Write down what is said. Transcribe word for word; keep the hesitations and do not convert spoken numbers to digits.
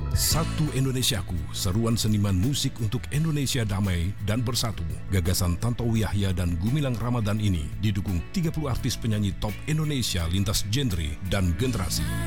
Satu Indonesiaku, seruan seniman musik untuk Indonesia damai dan bersatu. Gagasan Tantowi Yahya dan Gumilang Ramadan ini didukung tiga puluh artis penyanyi top Indonesia lintas genre dan generasi.